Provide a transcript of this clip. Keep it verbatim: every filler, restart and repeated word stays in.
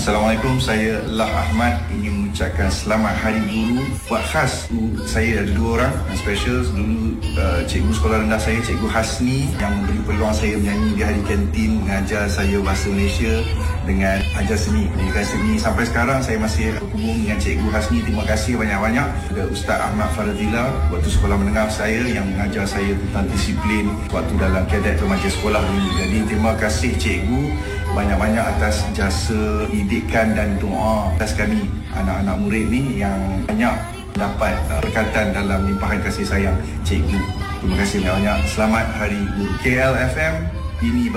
Assalamualaikum, saya Lah Ahmad ingin mengucapkan selamat Hari Guru. Buat khas, saya ada dua orang yang special. Dulu uh, cikgu sekolah rendah saya, Cikgu Hasni, yang memberi peluang saya menyanyi di hari kantin, mengajar saya bahasa Malaysia dengan ajar seni, pendidikan seni. Sampai sekarang saya masih berhubung dengan Cikgu Hasni. Terima kasih banyak-banyak. Ada Ustaz Ahmad Faradila waktu sekolah menengah saya yang mengajar saya tentang disiplin waktu dalam kadet remaja sekolah dulu. Jadi terima kasih Cikgu banyak-banyak atas jasa didikan dan doa atas kami anak-anak murid ni yang banyak dapat berkatan dalam limpahan kasih sayang Cikgu. Terima kasih banyak. Selamat Hari Guru. K L F M, ini